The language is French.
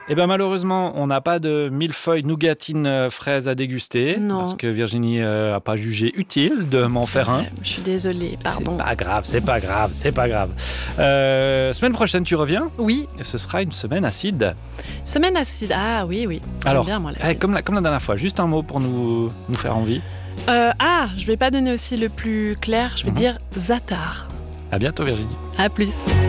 Eh bien malheureusement, on n'a pas de millefeuille nougatine fraise à déguster. Non. Parce que Virginie n'a pas jugé utile de m'en faire un. Je suis désolée, pardon. C'est pas grave. Semaine prochaine, tu reviens ? Oui. Et ce sera une semaine acide. Semaine acide, ah oui. J'aime Alors, bien moi l'acide. comme la dernière fois, juste un mot pour nous faire envie. Je vais pas donner aussi le plus clair, je vais dire Zatar. À bientôt Virginie. À plus.